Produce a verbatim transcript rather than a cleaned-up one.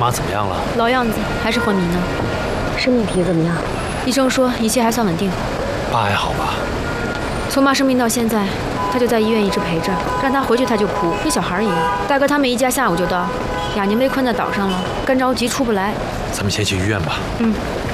妈怎么样了？ 老样子，还是昏迷呢。 生命体怎么样？ 医生说一切还算稳定。 爸还好吧？ 从妈生病到现在，他就在医院一直陪着，让他回去他就哭，跟小孩一样。大哥他们一家下午就到，雅宁被困在岛上了，干着急出不来。 咱们先去医院吧。 嗯。